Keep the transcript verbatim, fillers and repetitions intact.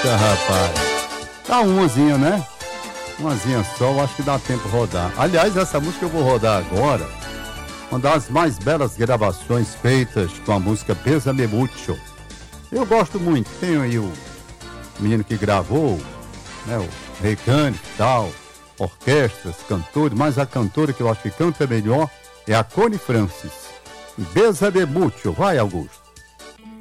Eita, rapaz. Tá umazinha, né? Umazinha só, eu acho que dá tempo de rodar. Aliás, essa música eu vou rodar agora. Uma das mais belas gravações feitas com a música Bésame Mucho. Eu gosto muito. Tem aí o menino que gravou, né? O Recane e tal. Orquestras, cantores, mas a cantora que eu acho que canta melhor é a Connie Francis. Bésame Mucho. Vai, Augusto.